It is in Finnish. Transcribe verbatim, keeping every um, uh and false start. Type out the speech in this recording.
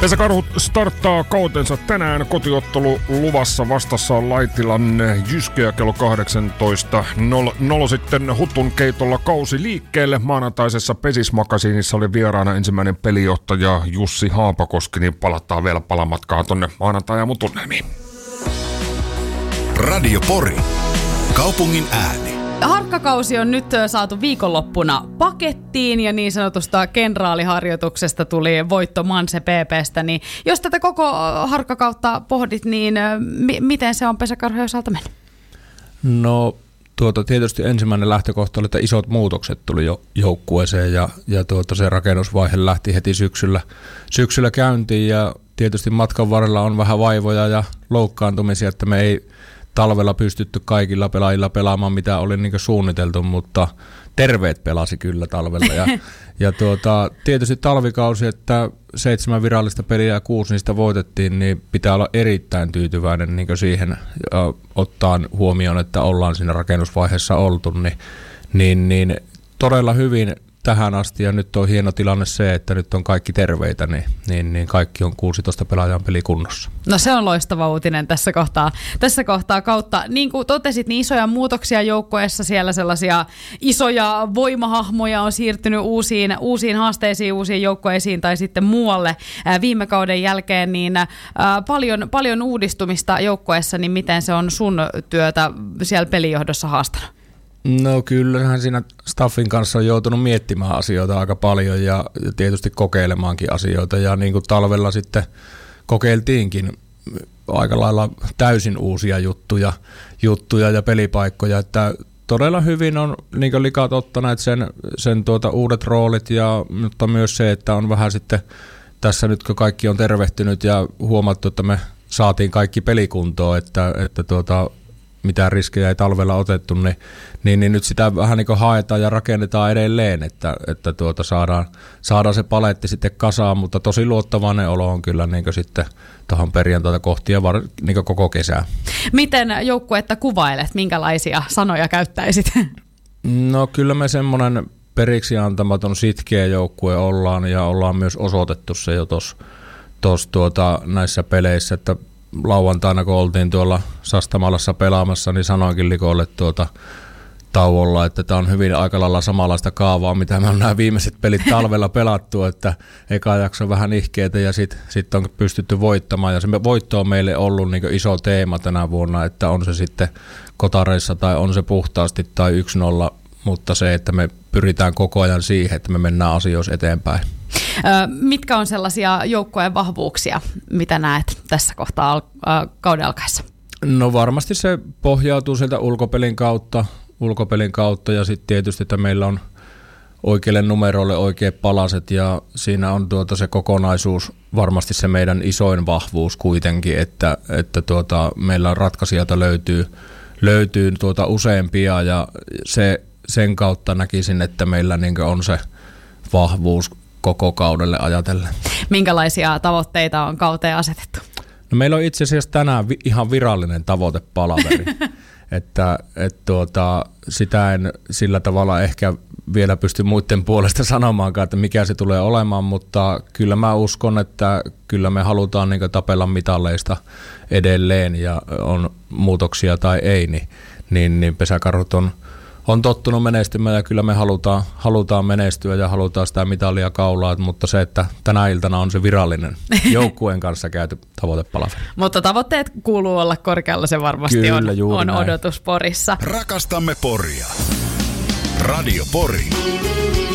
Pesäkarhut starttaa kautensa tänään. Kotiottelu luvassa, vastassa on Laitilan Jyskeä kello kahdeksantoista nolla nolla. Sitten Hutun keitolla kausi liikkeelle. Maanantaisessa Pesis-makasiinissa oli vieraana ensimmäinen pelijohtaja Jussi Haapakoski, niin palataan vielä palamatkaa tonne maanantai-aamun tunnelmiin. Radio Pori. Kaupungin ääni. Harkkakausi on nyt saatu viikonloppuna pakettiin ja niin sanotusta kenraaliharjoituksesta tuli voitto Manse P P:stä. Niin jos tätä koko harkkakautta pohdit, niin mi- miten se on Pesäkarhujen osalta mennyt? No tuota, tietysti ensimmäinen lähtökohta oli, että isot muutokset tuli jo joukkueeseen ja, ja tuota, se rakennusvaihe lähti heti syksyllä, syksyllä käyntiin ja tietysti matkan varrella on vähän vaivoja ja loukkaantumisia, että me ei talvella pystytty kaikilla pelaajilla pelaamaan, mitä oli niin kuin suunniteltu, mutta terveet pelasi kyllä talvella. Ja, ja tuota, tietysti talvikausi, että seitsemän virallista peliä ja kuusi niistä voitettiin, niin pitää olla erittäin tyytyväinen niin kuin siihen, ja ottaa huomioon, että ollaan siinä rakennusvaiheessa oltu, niin, niin, niin todella hyvin tähän asti, ja nyt on hieno tilanne se, että nyt on kaikki terveitä, niin, niin, niin kaikki on kuusitoista pelaajan pelikunnossa. No se on loistava uutinen tässä kohtaa, tässä kohtaa kautta. Niin kuin totesit, niin isoja muutoksia joukkueessa, siellä sellaisia isoja voimahahmoja on siirtynyt uusiin, uusiin haasteisiin, uusiin joukkueisiin tai sitten muualle ää, viime kauden jälkeen, niin ää, paljon, paljon uudistumista joukkueessa, niin miten se on sun työtä siellä pelijohdossa haastanut? No kyllähän siinä staffin kanssa on joutunut miettimään asioita aika paljon ja tietysti kokeilemaankin asioita ja niin kuin talvella sitten kokeiltiinkin aika lailla täysin uusia juttuja, juttuja ja pelipaikkoja, että todella hyvin on niin kuin likat ottaneet sen, sen tuota uudet roolit ja mutta myös se, että on vähän sitten tässä nyt kun kaikki on tervehtynyt ja huomattu, että me saatiin kaikki pelikuntoon, että, että tuota mitään riskejä ei talvella otettu, niin, niin, niin nyt sitä vähän niin kuin haetaan ja rakennetaan edelleen, että, että tuota saadaan, saadaan se paletti sitten kasaan, mutta tosi luottavainen olo on kyllä niin kuin sitten tuohon perjantaita kohti ja var, niin kuin koko kesää. Miten joukkuetta kuvailet? Minkälaisia sanoja käyttäisit? No kyllä me semmoinen periksi antamaton sitkeä joukkue ollaan ja ollaan myös osoitettu se jo tuossa tuota, näissä peleissä, että lauantaina, kun oltiin tuolla Sastamalassa pelaamassa, niin sanoinkin likoille tuota tauolla, että tämä on hyvin aika lailla samanlaista kaavaa, mitä me on nämä viimeiset pelit talvella pelattu, että eka jakso vähän ihkeitä ja sitten sit on pystytty voittamaan. Ja se voitto on meille ollut niin kuin iso teema tänä vuonna, että on se sitten kotareissa tai on se puhtaasti tai yksi nolla, mutta se, että me pyritään koko ajan siihen, että me mennään asioissa eteenpäin. Mitkä on sellaisia joukkueen vahvuuksia, mitä näet tässä kohtaa kauden alkaessa? No varmasti se pohjautuu sieltä ulkopelin kautta, ulkopelin kautta ja sitten tietysti, että meillä on oikeille numeroille oikeat palaset ja siinä on tuota se kokonaisuus varmasti se meidän isoin vahvuus kuitenkin, että, että tuota, meillä ratkaisijoita löytyy, löytyy tuota useampia ja se, sen kautta näkisin, että meillä niin on se vahvuus koko kaudelle ajatellen. Minkälaisia tavoitteita on kauteen asetettu? No meillä on itse asiassa tänään vi- ihan virallinen tavoitepalaveri, että et tuota, sitä en sillä tavalla ehkä vielä pysty muiden puolesta sanomaankaan, että mikä se tulee olemaan, mutta kyllä mä uskon, että kyllä me halutaan niin kuin tapella mitalleista edelleen ja on muutoksia tai ei, niin, niin, niin Pesäkarhut on On tottunut menestymään ja kyllä me halutaan, halutaan menestyä ja halutaan sitä mitalia kaulaa, mutta se, että tänä iltana on se virallinen joukkueen kanssa käyty tavoitepalaveri. Mutta tavoitteet kuuluu olla korkealla, se varmasti kyllä, on, on näin. odotus Porissa. Rakastamme Poria. Radio Pori.